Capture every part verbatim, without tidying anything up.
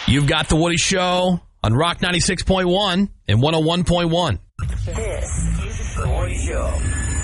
You've got The Woody Show on Rock ninety-six point one and one oh one point one. This is The Woody Show.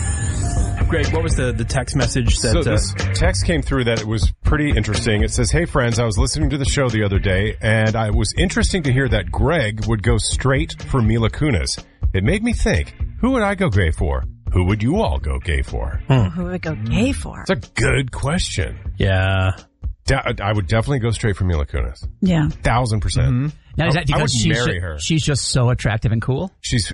Greg, what was the, the text message that... So this uh, text came through that it was pretty interesting. It says, hey, friends, I was listening to the show the other day, and it was interesting to hear that Greg would go straight for Mila Kunis. It made me think, who would I go gay for? Who would you all go gay for? Hmm. Who would I go gay for? It's a good question. Yeah. De- I would definitely go straight for Mila Kunis. Yeah. Thousand percent. Mm-hmm. Now, is that because I would she's, marry her. she's just so attractive and cool? She's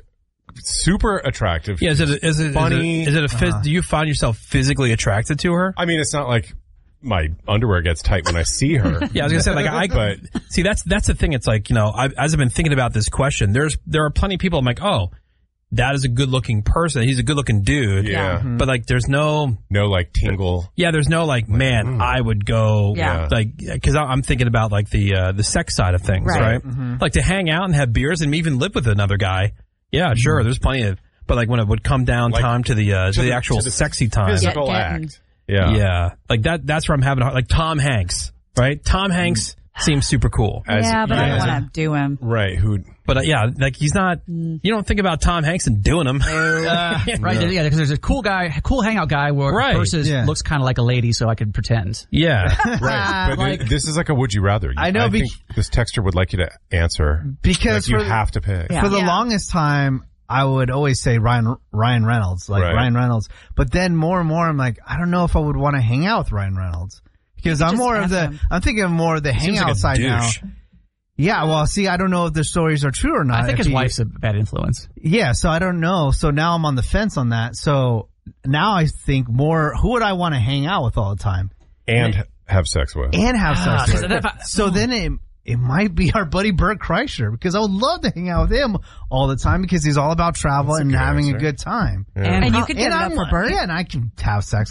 super attractive. Yeah, is it, is it, funny. Is it, is it a phys- uh, do you find yourself physically attracted to her? I mean, it's not like my underwear gets tight when I see her. Yeah, I was gonna say, like, I, but see, that's, that's the thing. It's like, you know, I, as I've been thinking about this question, there's, there are plenty of people I'm like, oh, that is a good looking person. He's a good looking dude. Yeah. Mm-hmm. But like, there's no, no like tingle. yeah, there's no like, man, mm. I would go, Yeah. like, cause I'm thinking about like the, uh, the sex side of things, Right. right? Mm-hmm. Like to hang out and have beers and even live with another guy. Yeah, sure. There's plenty of, but like when it would come down Like, time to the, uh, to, the, the- actual to the sexy time. Physical Get- getting- act. Yeah. Yeah. Like that, that's where I'm having a hard, like Tom Hanks, right? Tom Hanks seems super cool. As- yeah, but I yeah. don't want to do him. Right. Who? But uh, yeah, like he's not, you don't think about Tom Hanks and doing him. Uh, right, yeah, because there's a cool guy, cool hangout guy where Right. versus Yeah. looks kind of like a lady, so I could pretend. Yeah. Right. But like- th- this is like a would you rather. I know, I be- think this texter would like you to answer Because like you for- have to pick. Yeah. For the longest time, I would always say Ryan Ryan Reynolds, like Right. Ryan Reynolds. But then more and more, I'm like, I don't know if I would want to hang out with Ryan Reynolds because I'm just more of ask the. him. I'm thinking of more of the Seems hangout like a side now. douche. Yeah, well, see, I don't know if the stories are true or not. I think If his he- wife's a bad influence. Yeah, so I don't know. So now I'm on the fence on that. So now I think more. Who would I want to hang out with all the time And ha- have sex with. and have Ah, sex so with? that- So then it. It might be our buddy Bert Kreischer because I would love to hang out with him all the time because he's all about travel That's a and good having answer. a good time. Yeah. And you I'll- could get it up I'm- for Bert? Yeah, and I can have sex